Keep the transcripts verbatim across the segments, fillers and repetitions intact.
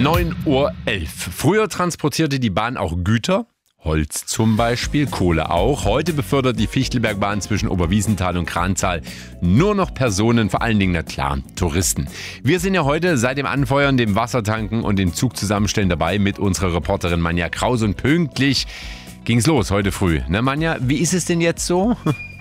neun Uhr elf. Früher transportierte die Bahn auch Güter, Holz zum Beispiel, Kohle auch. Heute befördert die Fichtelbergbahn zwischen Oberwiesenthal und Kranzahl nur noch Personen, vor allen Dingen, na klar, Touristen. Wir sind ja heute seit dem Anfeuern, dem Wassertanken und dem Zug zusammenstellen dabei mit unserer Reporterin Manja Kraus. Und pünktlich ging's los heute früh. Ne, Manja, wie ist es denn jetzt so?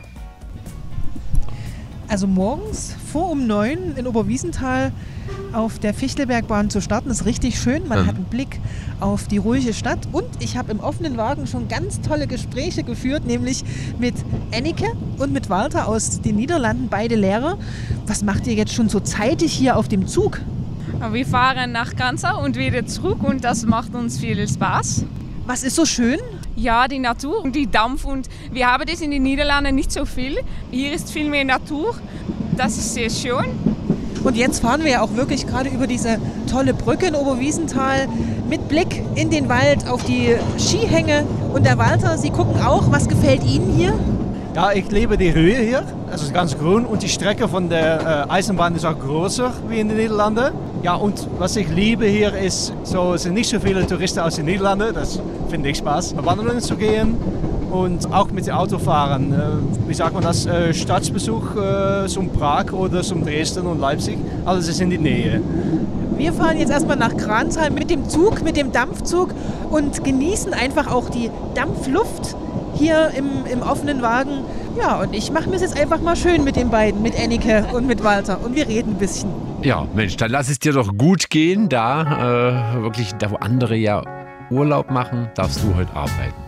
Also morgens vor um neun in Oberwiesenthal auf der Fichtelbergbahn zu starten, ist richtig schön. Man Mhm. hat einen Blick auf die ruhige Stadt und ich habe im offenen Wagen schon ganz tolle Gespräche geführt, nämlich mit Ennike und mit Walter aus den Niederlanden, beide Lehrer. Was macht ihr jetzt schon so zeitig hier auf dem Zug? Wir fahren nach Kranzahl und wieder zurück und das macht uns viel Spaß. Was ist so schön? Ja, die Natur und die Dampf und wir haben das in den Niederlanden nicht so viel. Hier ist viel mehr Natur, das ist sehr schön. Und jetzt fahren wir ja auch wirklich gerade über diese tolle Brücke in Oberwiesenthal mit Blick in den Wald auf die Skihänge. Und der Walter, Sie gucken auch, was gefällt Ihnen hier? Ja, ich liebe die Höhe hier. Es ist ganz grün und die Strecke von der äh, Eisenbahn ist auch größer wie in den Niederlanden. Ja, und was ich liebe hier ist, so, es sind nicht so viele Touristen aus den Niederlanden. Das finde ich Spaß, wandern zu gehen und auch mit dem Auto fahren. Äh, wie sagt man das? Äh, Staatsbesuch äh, zum Prag oder zum Dresden und Leipzig. Alles ist in die Nähe. Wir fahren jetzt erstmal nach Kranzahl mit dem Zug, mit dem Dampfzug und genießen einfach auch die Dampfluft hier im, im offenen Wagen. Ja, und ich mache mir es jetzt einfach mal schön mit den beiden, mit Ennike und mit Walter. Und wir reden ein bisschen. Ja, Mensch, dann lass es dir doch gut gehen. Da, äh, wirklich, da wo andere ja Urlaub machen, darfst du heute arbeiten.